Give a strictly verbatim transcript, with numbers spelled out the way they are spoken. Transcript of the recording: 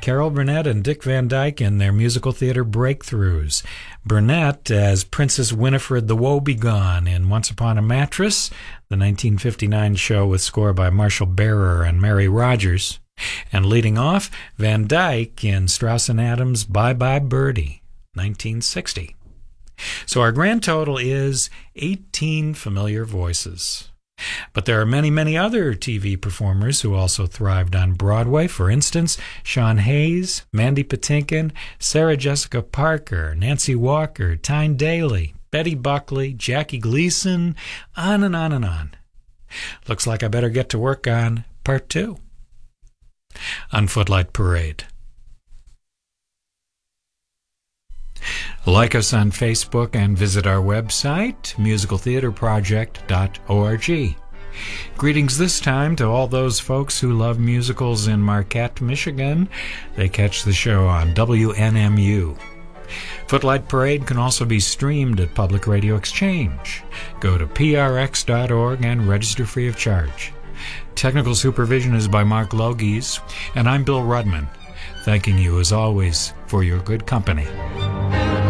Carol Burnett and Dick Van Dyke in their musical theater breakthroughs. Burnett as Princess Winifred the Woebegone in Once Upon a Mattress, the nineteen fifty-nine show with score by Marshall Barer and Mary Rogers. And leading off, Van Dyke in Strauss and Adams' Bye Bye Birdie, nineteen sixty. So our grand total is eighteen familiar voices. But there are many, many other T V performers who also thrived on Broadway. For instance, Sean Hayes, Mandy Patinkin, Sarah Jessica Parker, Nancy Walker, Tyne Daly, Betty Buckley, Jackie Gleason, on and on and on. Looks like I better get to work on part two on Footlight Parade. Like us on Facebook and visit our website, musical theater project dot org. Greetings this time to all those folks who love musicals in Marquette, Michigan. They catch the show on W N M U. Footlight Parade can also be streamed at Public Radio Exchange. Go to P R X dot org and register free of charge. Technical supervision is by Mark Logies, and I'm Bill Rudman, thanking you as always for your good company.